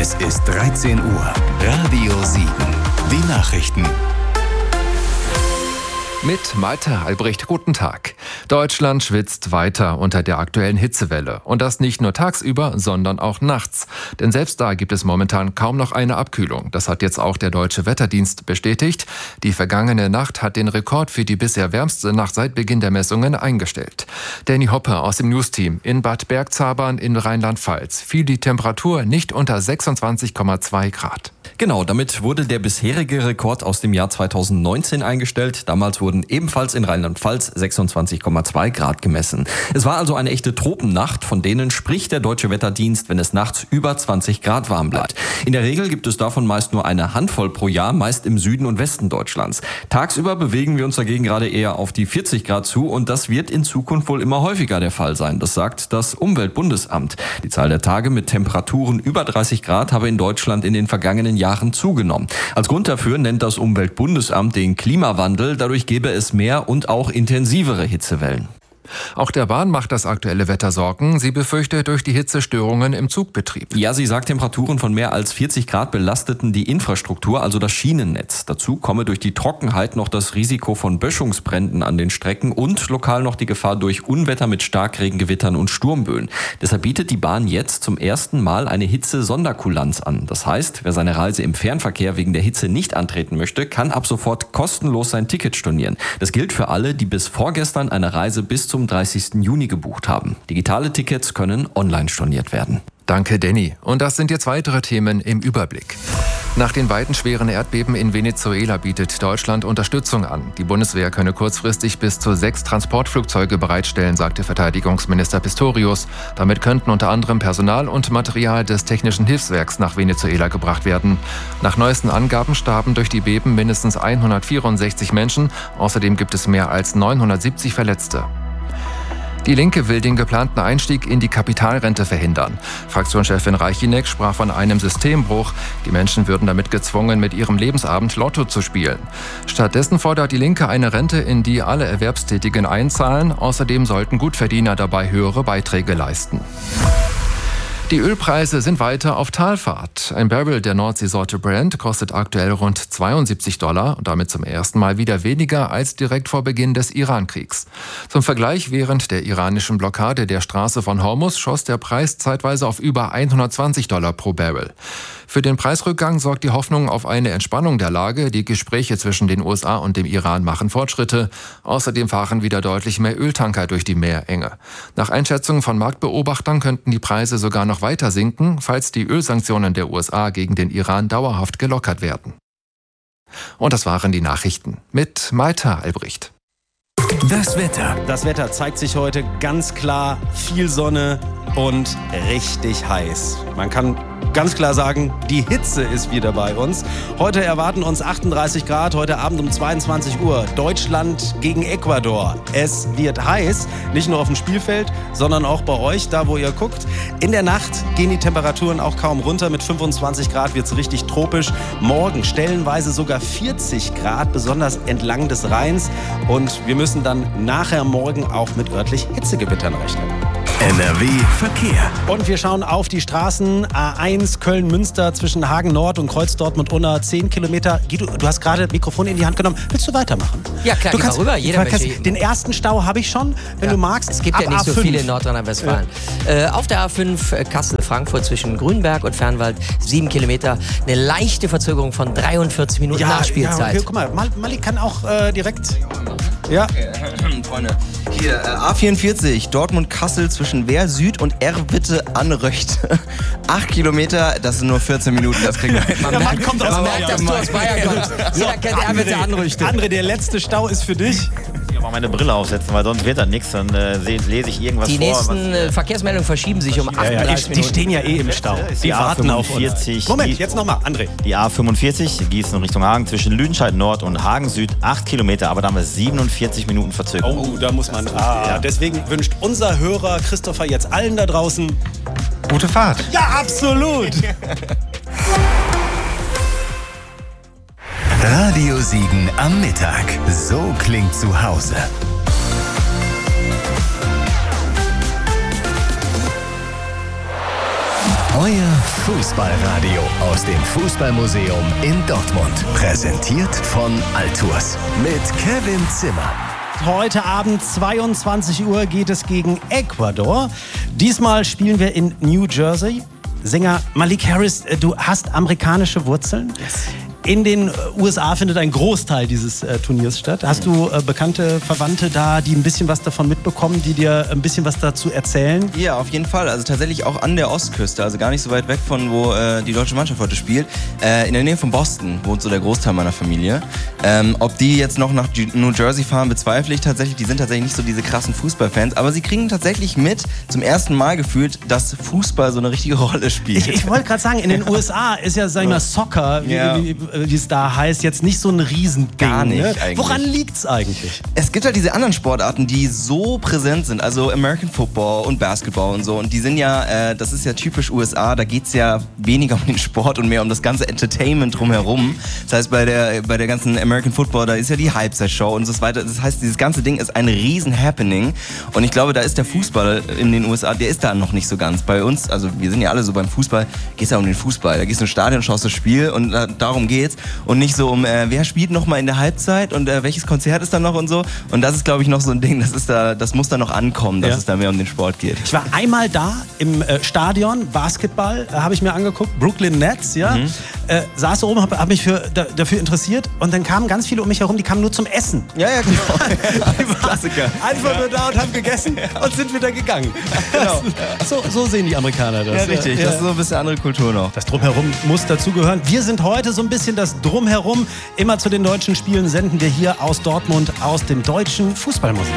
Es ist 13 Uhr. Radio 7. Die Nachrichten. Mit Malte Albrecht, guten Tag. Deutschland schwitzt weiter unter der aktuellen Hitzewelle. Und das nicht nur tagsüber, sondern auch nachts. Denn selbst da gibt es momentan kaum noch eine Abkühlung. Das hat jetzt auch der Deutsche Wetterdienst bestätigt. Die vergangene Nacht hat den Rekord für die bisher wärmste Nacht seit Beginn der Messungen eingestellt. Danny Hoppe aus dem Newsteam. In Bad Bergzabern in Rheinland-Pfalz fiel die Temperatur nicht unter 26,2 Grad. Genau, damit wurde der bisherige Rekord aus dem Jahr 2019 eingestellt. Damals wurden ebenfalls in Rheinland-Pfalz 26,2 Grad gemessen. Es war also eine echte Tropennacht, von denen spricht der Deutsche Wetterdienst, wenn es nachts über 20 Grad warm bleibt. In der Regel gibt es davon meist nur eine Handvoll pro Jahr, meist im Süden und Westen Deutschlands. Tagsüber bewegen wir uns dagegen gerade eher auf die 40 Grad zu und das wird in Zukunft wohl immer häufiger der Fall sein. Das sagt das Umweltbundesamt. Die Zahl der Tage mit Temperaturen über 30 Grad habe in Deutschland in den vergangenen Jahren zugenommen. Als Grund dafür nennt das Umweltbundesamt den Klimawandel. Dadurch gäbe es mehr und auch intensivere Hitzewellen. Auch der Bahn macht das aktuelle Wetter Sorgen. Sie befürchtet durch die Hitzestörungen im Zugbetrieb. Ja, sie sagt, Temperaturen von mehr als 40 Grad belasteten die Infrastruktur, also das Schienennetz. Dazu komme durch die Trockenheit noch das Risiko von Böschungsbränden an den Strecken und lokal noch die Gefahr durch Unwetter mit Starkregengewittern und Sturmböen. Deshalb bietet die Bahn jetzt zum ersten Mal eine Hitze-Sonderkulanz an. Das heißt, wer seine Reise im Fernverkehr wegen der Hitze nicht antreten möchte, kann ab sofort kostenlos sein Ticket stornieren. Das gilt für alle, die bis vorgestern eine Reise bis zum 30. Juni gebucht haben. Digitale Tickets können online storniert werden. Danke, Danny. Und das sind jetzt weitere Themen im Überblick. Nach den beiden schweren Erdbeben in Venezuela bietet Deutschland Unterstützung an. Die Bundeswehr könne kurzfristig bis zu 6 Transportflugzeuge bereitstellen, sagte Verteidigungsminister Pistorius. Damit könnten unter anderem Personal und Material des Technischen Hilfswerks nach Venezuela gebracht werden. Nach neuesten Angaben starben durch die Beben mindestens 164 Menschen. Außerdem gibt es mehr als 970 Verletzte. Die Linke will den geplanten Einstieg in die Kapitalrente verhindern. Fraktionschefin Reichinek sprach von einem Systembruch. Die Menschen würden damit gezwungen, mit ihrem Lebensabend Lotto zu spielen. Stattdessen fordert die Linke eine Rente, in die alle Erwerbstätigen einzahlen. Außerdem sollten Gutverdiener dabei höhere Beiträge leisten. Die Ölpreise sind weiter auf Talfahrt. Ein Barrel der Nordseesorte Brent kostet aktuell rund $72 und damit zum ersten Mal wieder weniger als direkt vor Beginn des Iran-Kriegs. Zum Vergleich, während der iranischen Blockade der Straße von Hormuz schoss der Preis zeitweise auf über $120 pro Barrel. Für den Preisrückgang sorgt die Hoffnung auf eine Entspannung der Lage. Die Gespräche zwischen den USA und dem Iran machen Fortschritte. Außerdem fahren wieder deutlich mehr Öltanker durch die Meerenge. Nach Einschätzungen von Marktbeobachtern könnten die Preise sogar noch weiter sinken, falls die Ölsanktionen der USA gegen den Iran dauerhaft gelockert werden. Und das waren die Nachrichten mit Malte Albrecht. Das Wetter. Das Wetter zeigt sich heute ganz klar, viel Sonne und richtig heiß. Man kann ganz klar sagen, die Hitze ist wieder bei uns. Heute erwarten uns 38 Grad, heute Abend um 22 Uhr. Deutschland gegen Ecuador. Es wird heiß, nicht nur auf dem Spielfeld, sondern auch bei euch, da wo ihr guckt. In der Nacht gehen die Temperaturen auch kaum runter. Mit 25 Grad wird es richtig tropisch. Morgen stellenweise sogar 40 Grad, besonders entlang des Rheins. Und wir müssen dann nachher morgen auch mit örtlich Hitzegewittern rechnen. NRW Verkehr. Und wir schauen auf die Straßen. A1 Köln-Münster zwischen Hagen Nord und Kreuz Dortmund-Unna 10 Kilometer. Guido, du hast gerade das Mikrofon in die Hand genommen. Willst du weitermachen? Ja, klar, geh mal rüber. Jeder möchte. Den ersten Stau habe ich schon, wenn du magst. Es gibt ja nicht A5. so viele in Nordrhein-Westfalen. Auf der A5 Kassel-Frankfurt zwischen Grünberg und Fernwald 7 Kilometer. Eine leichte Verzögerung von 43 Minuten Nachspielzeit. Ja, okay, guck mal, Malik kann auch direkt... Ja. Okay, Freunde. Hier, A44, Dortmund-Kassel zwischen Wehr Süd und Erwitte-Anröcht. 8 Kilometer, das sind nur 14 Minuten, das kriegen wir. Man merkt, dass du aus Bayern kommst. Jeder kennt Erwitte-Anröchte. André, der letzte Stau ist für dich. Ich mal meine Brille aufsetzen, weil sonst wird da nichts. Dann lese ich irgendwas Die vor. Die nächsten Verkehrsmeldungen verschieben sich um 38 Minuten. Die stehen ja im Stau. Die warten auf uns. Moment, jetzt nochmal, André. Die A45, Gießen Richtung Hagen, zwischen Lüdenscheid Nord und Hagen Süd, 8 Kilometer, aber da haben wir 47 Minuten Verzögerung. Oh, da muss man... Deswegen wünscht unser Hörer Christopher jetzt allen da draußen... Gute Fahrt. Ja, absolut. Radio 7 am Mittag. So klingt zu Hause. Euer Fußballradio aus dem Fußballmuseum in Dortmund. Präsentiert von Altours mit Kevin Zimmer. Heute Abend 22 Uhr geht es gegen Ecuador. Diesmal spielen wir in New Jersey. Sänger Malik Harris, du hast amerikanische Wurzeln. Yes. In den USA findet ein Großteil dieses Turniers statt. Hast du bekannte Verwandte da, die ein bisschen was davon mitbekommen, die dir ein bisschen was dazu erzählen? Ja, auf jeden Fall. Also tatsächlich auch an der Ostküste, also gar nicht so weit weg von wo die deutsche Mannschaft heute spielt. In der Nähe von Boston wohnt so der Großteil meiner Familie. Ob die jetzt noch nach New Jersey fahren, bezweifle ich tatsächlich. Die sind tatsächlich nicht so diese krassen Fußballfans, aber sie kriegen tatsächlich mit, zum ersten Mal gefühlt, dass Fußball so eine richtige Rolle spielt. Ich wollte gerade sagen, in den USA ist ja, sag ich mal, Soccer, wie es da heißt, jetzt nicht so ein Riesending. Gar nicht, ne? eigentlich. Woran liegt's eigentlich? Es gibt halt diese anderen Sportarten, die so präsent sind, also American Football und Basketball und so. Und die sind ja, das ist ja typisch USA, da geht's ja weniger um den Sport und mehr um das ganze Entertainment drumherum. Das heißt, bei der ganzen American Football, da ist ja die Halbzeitshow und so weiter. Das heißt, dieses ganze Ding ist ein riesen Happening. Und ich glaube, da ist der Fußball in den USA, der ist da noch nicht so ganz. Bei uns, also wir sind ja alle so beim Fußball, geht's ja um den Fußball. Da gehst du ins Stadion, schaust das Spiel und darum geht's. Und nicht so um, wer spielt noch mal in der Halbzeit und welches Konzert ist dann noch und so. Und das ist, glaube ich, noch so ein Ding, das muss da noch ankommen, dass es da mehr um den Sport geht. Ich war einmal da im Stadion, Basketball, habe ich mir angeguckt, Brooklyn Nets, ja. Saß oben, hab mich dafür interessiert und dann kamen ganz viele um mich herum, die kamen nur zum Essen. Ja, genau. Die Klassiker. Einfach nur da und haben gegessen und sind wieder gegangen. Genau. So sehen die Amerikaner das. Ja, richtig. Das ist so ein bisschen andere Kultur noch. Das Drumherum muss dazugehören. Wir sind heute so ein bisschen das Drumherum. Immer zu den deutschen Spielen senden wir hier aus Dortmund, aus dem Deutschen Fußballmuseum.